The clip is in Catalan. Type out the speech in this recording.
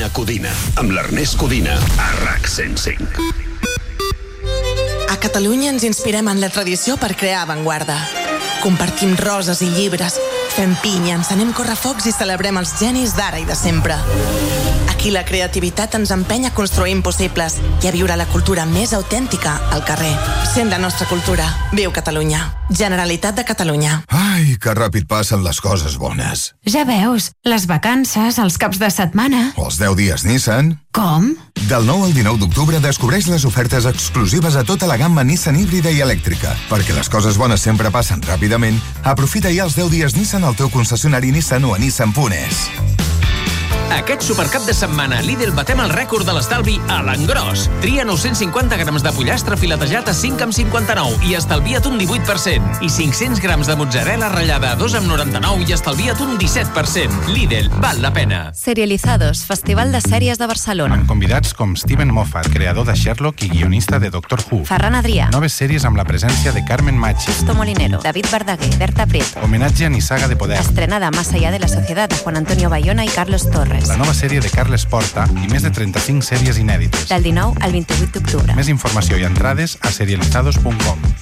Catalunya Codina, amb l'Ernest Codina, a RAC 105. A Catalunya ens inspirem en la tradició per crear avantguarda. Compartim roses i llibres, fem pinya, encenem correfocs i celebrem els genis d'ara i de sempre. Aquí la creativitat ens empeny a construir impossibles i a viure la cultura més autèntica al carrer. Sent la nostra cultura. Viu Catalunya. Generalitat de Catalunya. Ai, que ràpid passen les coses bones. Ja veus, les vacances, els caps de setmana... O els 10 dies Nissan. Com? Del 9 al 19 d'octubre descobreix les ofertes exclusives a tota la gamma Nissan híbrida i elèctrica. Perquè les coses bones sempre passen ràpidament, aprofita ja els 10 dies Nissan al teu concessionari Nissan o a nissan.es. Aquest supercap de setmana Lidl batem el rècord de l'estalvi a l'engròs. Tria 950 grams de pollastre filetejat a 5,59 i estalvia't un 18%. I 500 grams de mozzarella ratllada a 2,99 i estalvia't un 17%. Lidl, val la pena. Serializados, Festival de Sèries de Barcelona. Amb convidats com Steven Moffat, creador de Sherlock i guionista de Doctor Who. Ferran Adrià. Noves sèries amb la presència de Carmen Machi. Justo Molinero, David Verdaguer, Berta Prieto. Homenatge a Nissaga de Poder. Estrenada Más allá de la sociedad de Juan Antonio Bayona i Carlos Torres. La nova sèrie de Carles Porta i més de 35 sèries inèdites. Del 19 al 28 d'octubre. Més informació i entrades a serializados.com.